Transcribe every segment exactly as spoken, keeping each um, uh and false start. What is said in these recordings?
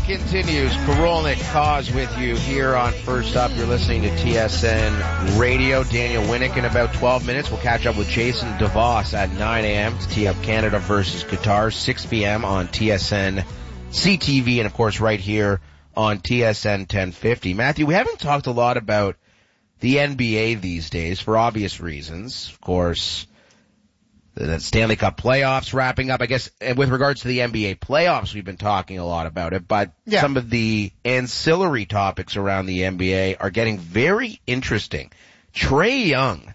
continues. Korolnik Cause with you here on First Up. You're listening to T S N Radio. Daniel Winnick in about twelve minutes. We'll catch up with Jason DeVos at nine a.m. to tee up Canada versus Qatar, six p.m. on T S N C T V, and of course right here on T S N ten fifty. Matthew, we haven't talked a lot about the N B A these days for obvious reasons. Of course, the Stanley Cup playoffs wrapping up. I guess with regards to the N B A playoffs, we've been talking a lot about it, but yeah. Some of the ancillary topics around the N B A are getting very interesting. Trae Young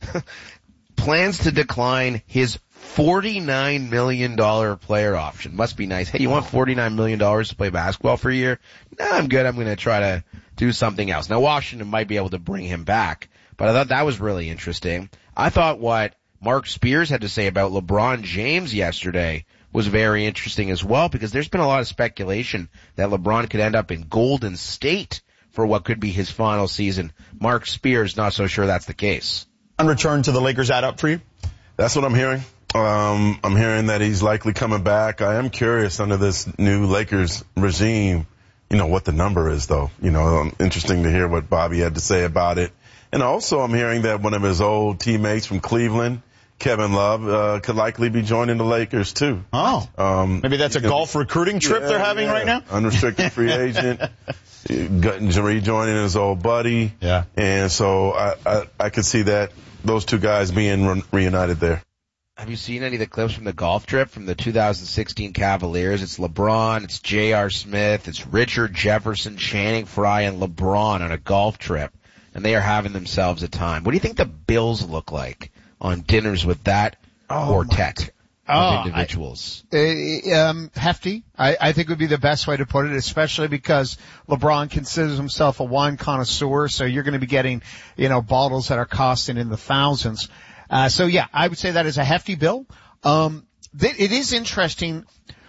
plans to decline his forty-nine million dollars player option. Must be nice. Hey, you want forty-nine million dollars to play basketball for a year? No, I'm good. I'm going to try to do something else. Now, Washington might be able to bring him back, but I thought that was really interesting. I thought what Mark Spears had to say about LeBron James yesterday was very interesting as well, because there's been a lot of speculation that LeBron could end up in Golden State for what could be his final season. Mark Spears not so sure that's the case. On return to the Lakers, add up for you? That's what I'm hearing. Um, I'm hearing that he's likely coming back. I am curious under this new Lakers regime, you know, what the number is, though. You know, um, interesting to hear what Bobby had to say about it. And also I'm hearing that one of his old teammates from Cleveland, Kevin Love, uh, could likely be joining the Lakers, too. Oh. Um, Maybe that's a golf recruiting trip yeah, they're having yeah. right now? Unrestricted free agent. Rejoining his old buddy. Yeah. And so I, I, I could see that, those two guys being re- reunited there. Have you seen any of the clips from the golf trip from the two thousand sixteen Cavaliers? It's LeBron, it's J R. Smith, it's Richard Jefferson, Channing Frye, and LeBron on a golf trip. And they are having themselves a time. What do you think the Bills look like on dinners with that oh quartet of oh, individuals? I, uh, um, hefty, I, I think would be the best way to put it, especially because LeBron considers himself a wine connoisseur, so you're going to be getting, you know, bottles that are costing in the thousands. Uh, so yeah, I would say that is a hefty bill. Um, th- it is interesting.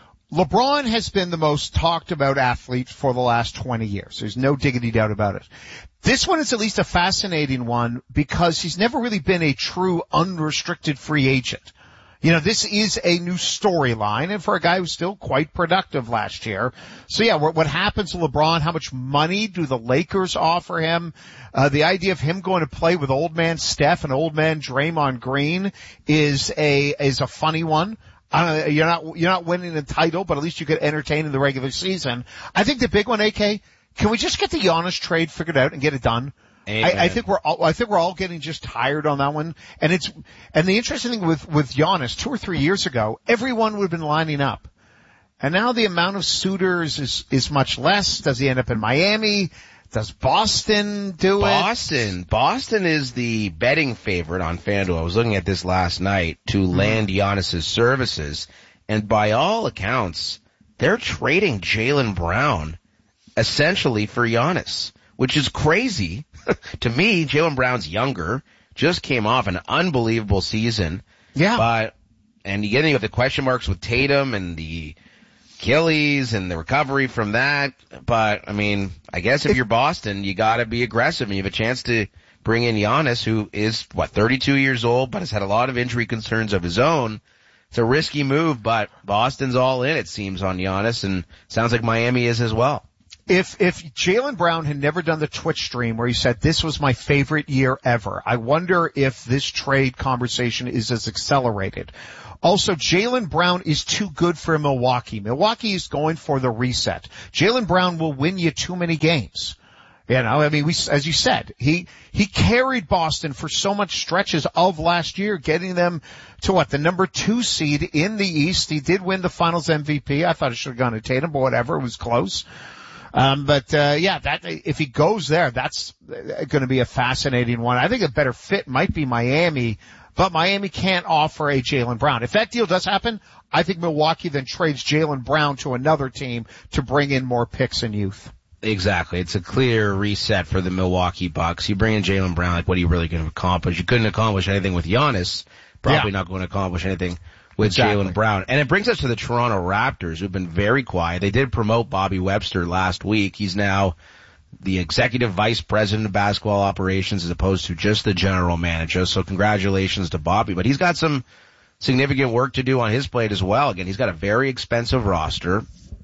LeBron has been the most talked about athlete for the last twenty years. There's no diggity doubt about it. This one is at least a fascinating one because he's never really been a true unrestricted free agent. You know, this is a new storyline, and for a guy who's still quite productive last year. So yeah, what, what happens to LeBron? How much money do the Lakers offer him? Uh, the idea of him going to play with old man Steph and old man Draymond Green is a, is a funny one. I don't know, you're not, you're not winning a title, but at least you could entertain in the regular season. I think the big one, A K, can we just get the Giannis trade figured out and get it done? I, I think we're all, I think we're all getting just tired on that one. And it's, and the interesting thing with, with Giannis, two or three years ago, everyone would have been lining up. And now the amount of suitors is, is much less. Does he end up in Miami? Does Boston do it? Boston. Boston is the betting favorite on FanDuel. I was looking at this last night to land Giannis's services. And by all accounts, they're trading Jaylen Brown essentially for Giannis, which is crazy. To me, Jaylen Brown's younger, just came off an unbelievable season. Yeah. But, and you get into the question marks with Tatum and the Achilles and the recovery from that. But, I mean, I guess if you're Boston, you gotta be aggressive and you have a chance to bring in Giannis, who is, what, thirty-two years old, but has had a lot of injury concerns of his own. It's a risky move, but Boston's all in, it seems, on Giannis, and sounds like Miami is as well. If, if Jaylen Brown had never done the Twitch stream where he said, this was my favorite year ever, I wonder if this trade conversation is as accelerated. Also, Jaylen Brown is too good for Milwaukee. Milwaukee is going for the reset. Jaylen Brown will win you too many games. You know, I mean, we, as you said, he, he carried Boston for so much stretches of last year, getting them to what, the number two seed in the East. He did win the finals M V P. I thought it should have gone to Tatum, but whatever, it was close. Um, but, uh, yeah, that, if he goes there, that's going to be a fascinating one. I think a better fit might be Miami, but Miami can't offer a Jaylen Brown. If that deal does happen, I think Milwaukee then trades Jaylen Brown to another team to bring in more picks and youth. Exactly. It's a clear reset for the Milwaukee Bucks. You bring in Jaylen Brown, like, what are you really going to accomplish? You couldn't accomplish anything with Giannis. Probably yeah. not going to accomplish anything with exactly. Jaylen Brown. And it brings us to the Toronto Raptors, who've been very quiet. They did promote Bobby Webster last week. He's now the executive vice president of basketball operations as opposed to just the general manager. So congratulations to Bobby. But he's got some significant work to do on his plate as well. Again, he's got a very expensive roster.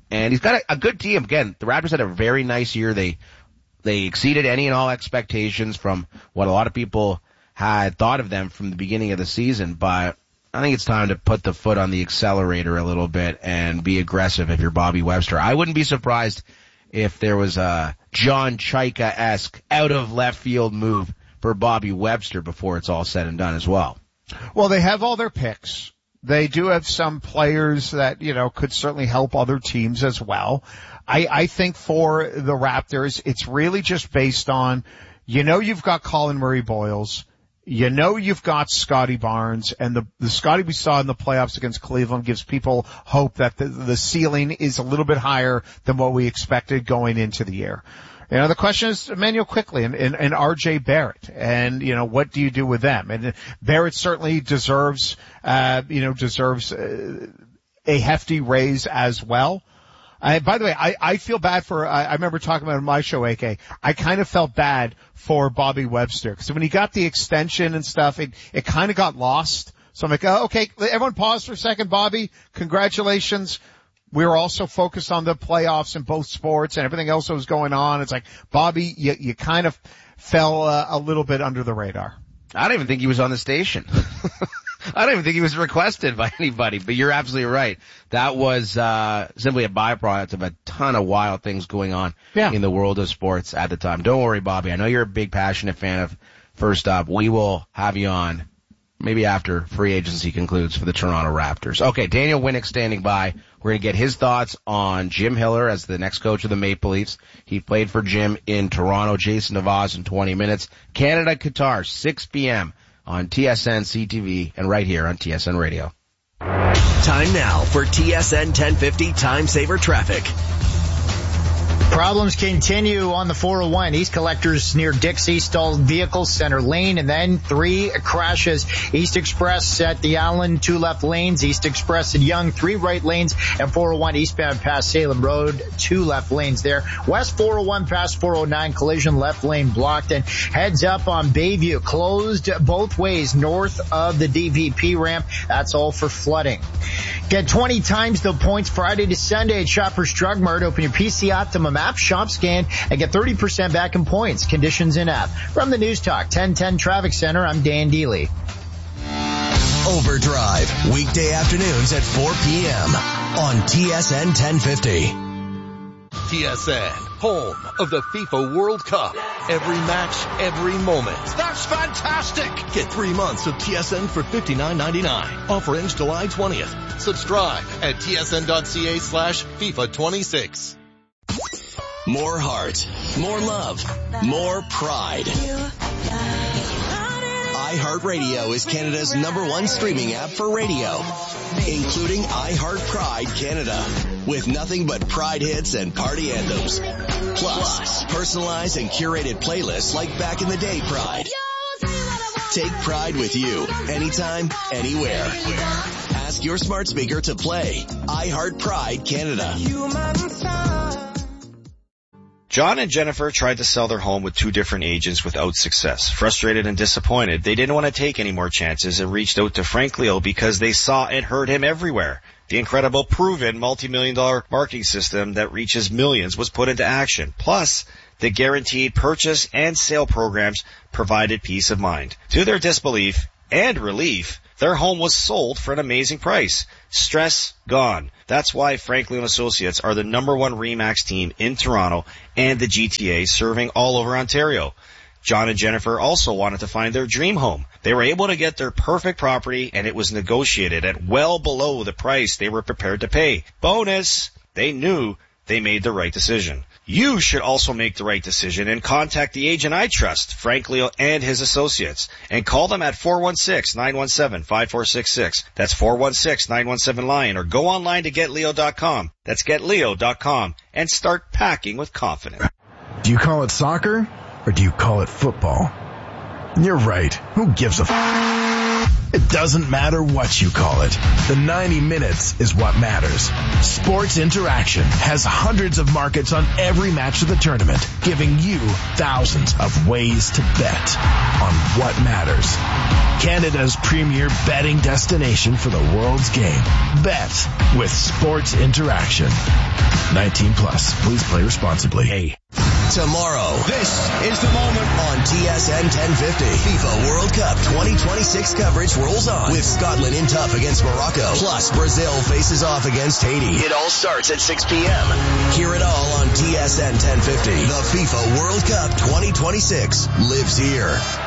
And he's got a, a good team. Again, the Raptors had a very nice year. They, they exceeded any and all expectations from what a lot of people had thought of them from the beginning of the season. But I think it's time to put the foot on the accelerator a little bit and be aggressive if you're Bobby Webster. I wouldn't be surprised if there was a John Chaika-esque out of left field move for Bobby Webster before it's all said and done as well. Well, they have all their picks. They do have some players that, you know, could certainly help other teams as well. I, I think for the Raptors, it's really just based on, you know, you've got Colin Murray-Boyles. You know you've got Scotty Barnes, and the, the Scotty we saw in the playoffs against Cleveland gives people hope that the, the ceiling is a little bit higher than what we expected going into the year. You know, the question is Emmanuel Quickley and, and, and R J Barrett, and, you know, what do you do with them? And Barrett certainly deserves, uh, you know, deserves uh, a hefty raise as well. Uh, by the way, I, I feel bad for, I, I remember talking about it on my show, A K. I kind of felt bad for Bobby Webster. Because when he got the extension and stuff, it, it kind of got lost. So I'm like, oh, okay, everyone pause for a second, Bobby. Congratulations. We were also focused on the playoffs in both sports and everything else that was going on. It's like, Bobby, you, you kind of fell uh, a little bit under the radar. I don't even think he was on the station. I don't even think he was requested by anybody, but you're absolutely right. That was, uh, simply a byproduct of a ton of wild things going on yeah. in the world of sports at the time. Don't worry, Bobby. I know you're a big, passionate fan of First Up. We will have you on maybe after free agency concludes for the Toronto Raptors. Okay, Daniel Winnick standing by. We're going to get his thoughts on Jim Hiller as the next coach of the Maple Leafs. He played for Jim in Toronto. Jason DeVos in twenty minutes. Canada, Qatar, six p.m. on T S N C T V and right here on T S N Radio. Time now for T S N ten fifty Time Saver Traffic. Problems continue on the four oh one. East collectors near Dixie, stalled vehicles, center lane, and then three crashes. East Express at the Allen, two left lanes. East Express at Young, three right lanes. And four oh one eastbound past Salem Road, two left lanes there. West four oh one past four oh nine, collision, left lane blocked. And heads up on Bayview, closed both ways north of the D V P ramp. That's all for flooding. Get twenty times the points Friday to Sunday at Shoppers Drug Mart. Open your P C Optimum app, shop scan, and get thirty percent back in points. Conditions in app. From the News Talk ten ten Traffic Center, I'm Dan Deely. Overdrive, weekday afternoons at four p.m. on T S N ten fifty. T S N, home of the FIFA World Cup. Every match, every moment. That's fantastic! Get three months of T S N for fifty-nine ninety-nine. Offer ends July twentieth. Subscribe at tsn.ca slash FIFA 26. More heart, more love, more pride. iHeartRadio is Canada's number one streaming app for radio, including iHeart Pride Canada, with nothing but Pride hits and party anthems. Plus, personalized and curated playlists like Back in the Day Pride. Take Pride with you, anytime, anywhere. Ask your smart speaker to play iHeart Pride Canada. John and Jennifer tried to sell their home with two different agents without success. Frustrated and disappointed, they didn't want to take any more chances and reached out to Frank Leo because they saw and heard him everywhere. The incredible, proven, multi-million dollar marketing system that reaches millions was put into action. Plus, the guaranteed purchase and sale programs provided peace of mind. To their disbelief and relief, their home was sold for an amazing price. Stress gone. That's why Franklin Associates are the number one RE/MAX team in Toronto and the G T A, serving all over Ontario. John and Jennifer also wanted to find their dream home. They were able to get their perfect property, and it was negotiated at well below the price they were prepared to pay. Bonus! They knew they made the right decision. You should also make the right decision and contact the agent I trust, Frank Leo and his associates, and call them at four one six, nine one seven, five four six six. That's four one six, nine one seven, LION, or go online to get leo dot com. That's get leo dot com, and start packing with confidence. Do you call it soccer, or do you call it football? You're right. Who gives a f***? It doesn't matter what you call it. The ninety minutes is what matters. Sports Interaction has hundreds of markets on every match of the tournament, giving you thousands of ways to bet on what matters. Canada's premier betting destination for the world's game. Bet with Sports Interaction. nineteen plus. Please play responsibly. Hey. Tomorrow, this is the moment on T S N ten fifty. FIFA World Cup twenty twenty-six coverage rolls on with Scotland in tough against Morocco. Plus, Brazil faces off against Haiti. It all starts at six p.m. Hear it all on T S N ten fifty. The FIFA World Cup twenty twenty-six lives here.